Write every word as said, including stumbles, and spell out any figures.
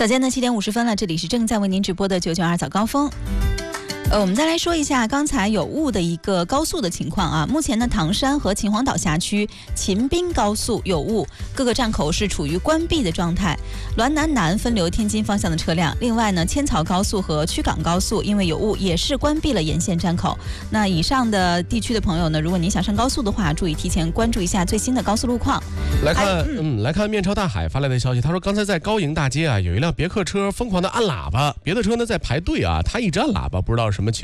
早间的七点五十分了，这里是正在为您直播的九九二早高峰。呃，我们再来说一下刚才有误的一个高速的情况啊。目前呢，唐山和秦皇岛辖区秦滨高速有误，各个站口是处于关闭的状态。滦南南分流天津方向的车辆。另外呢，千草高速和曲港高速因为有误，也是关闭了沿线站口。那以上的地区的朋友呢，如果您想上高速的话，注意提前关注一下最新的高速路况。 来看，嗯, 嗯，来看面朝大海发来的消息，他说刚才在高营大街啊，有一辆别克车疯狂的按喇叭，别的车呢在排队啊，他一直按喇叭，不知道是什么情况。